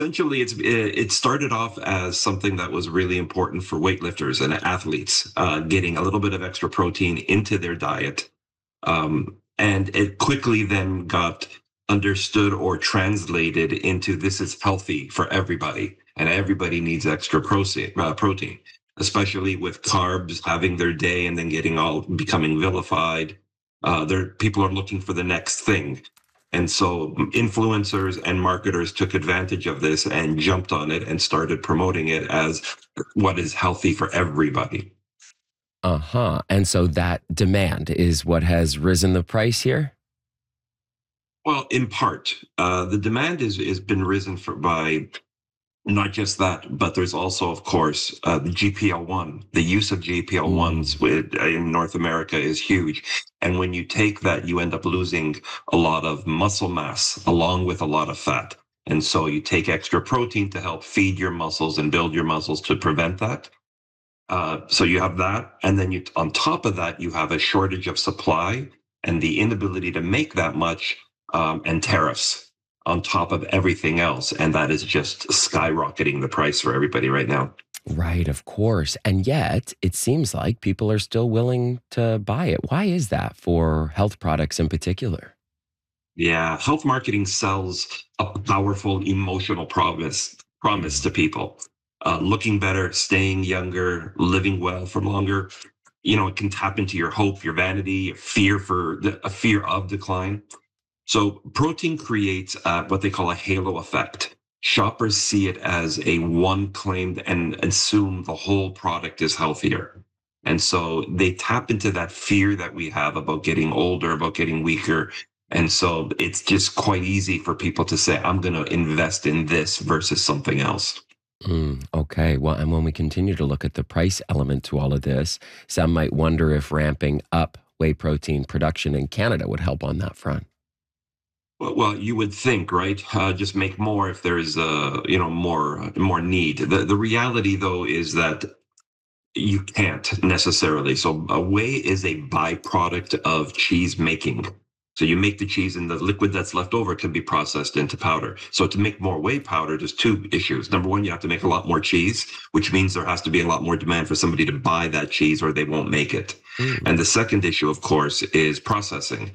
Essentially, it started off as something that was really important for weightlifters and athletes, getting a little bit of extra protein into their diet. And it quickly then got understood or translated into this is healthy for everybody, and everybody needs extra protein, especially with carbs having their day and then getting all becoming vilified. There, people are looking for the next thing. And so influencers and marketers took advantage of this and jumped on it and started promoting it as what is healthy for everybody. Uh-huh. And so that demand is what has risen the price here? Well, in part, the demand is been risen for by not just that, but there's also, of course, the GPL-1. The use of GPL-1s Mm. in North America is huge. And when you take that, you end up losing a lot of muscle mass along with a lot of fat. And so you take extra protein to help feed your muscles and build your muscles to prevent that. So you have that. And then on top of that, you have a shortage of supply and the inability to make that much, and tariffs on top of everything else. And that is just skyrocketing the price for everybody right now. Right, of course. And yet, it seems like people are still willing to buy it. Why is that for health products in particular? Yeah, health marketing sells a powerful emotional promise Mm. to people. Looking better, staying younger, living well for longer. It can tap into your hope, your vanity, a fear of decline. So protein creates what they call a halo effect. Shoppers see it as a one claimed and assume the whole product is healthier. And so they tap into that fear that we have about getting older, about getting weaker. And so it's just quite easy for people to say, I'm going to invest in this versus something else. Okay. Well, and when we continue to look at the price element to all of this, some might wonder if ramping up whey protein production in Canada would help on that front. Well, you would think, right? Just make more if there is, more need. The reality, though, is that you can't necessarily. So a whey is a byproduct of cheese making. So you make the cheese and the liquid that's left over can be processed into powder. So to make more whey powder, there's two issues. Number one, you have to make a lot more cheese, which means there has to be a lot more demand for somebody to buy that cheese or they won't make it. Mm. And the second issue, of course, is processing.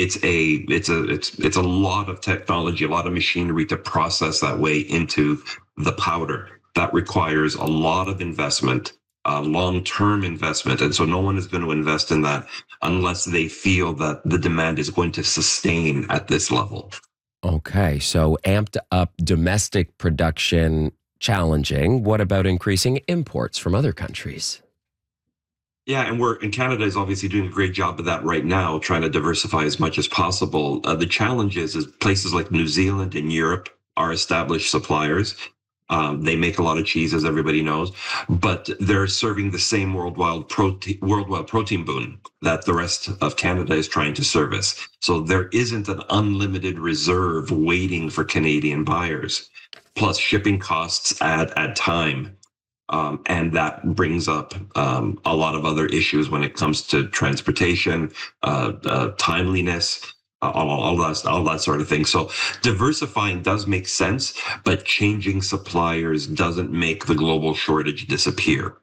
It's a lot of technology, a lot of machinery to process that whey into the powder. That requires a lot of investment, long-term investment. And so no one is going to invest in that unless they feel that the demand is going to sustain at this level. Okay. So amped up domestic production challenging. What about increasing imports from other countries? Yeah, and Canada is obviously doing a great job of that right now, trying to diversify as much as possible. The challenge is places like New Zealand and Europe are established suppliers. They make a lot of cheese, as everybody knows, but they're serving the same worldwide protein boon that the rest of Canada is trying to service. So there isn't an unlimited reserve waiting for Canadian buyers. Plus, shipping costs add time. And that brings up a lot of other issues when it comes to transportation, timeliness, all that sort of thing. So diversifying does make sense, but changing suppliers doesn't make the global shortage disappear.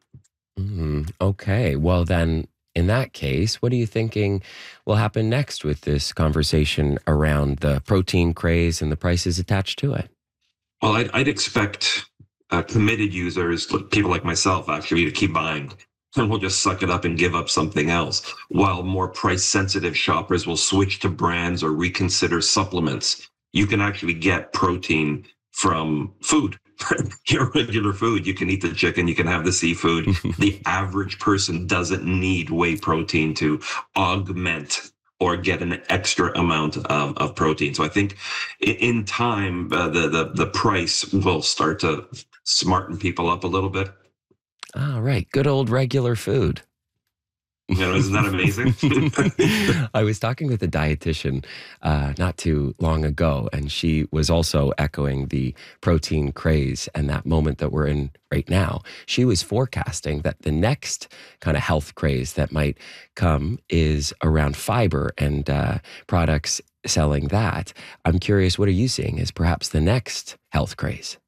Okay. Well, then, in that case, what are you thinking will happen next with this conversation around the protein craze and the prices attached to it? Well, I'd expect committed users, people like myself, actually, to keep buying. And we'll just suck it up and give up something else, while more price sensitive shoppers will switch to brands or reconsider supplements. You can actually get protein from food. Your regular food. You can eat the chicken, you can have the seafood. The average person doesn't need whey protein to augment or get an extra amount of protein. So I think in time, the price will start to smarten people up a little bit. All right. Good old regular food. Isn't that amazing? I was talking with a dietitian not too long ago, and she was also echoing the protein craze and that moment that we're in right now. She was forecasting that the next kind of health craze that might come is around fiber and products selling that. I'm curious, what are you seeing as perhaps the next health craze?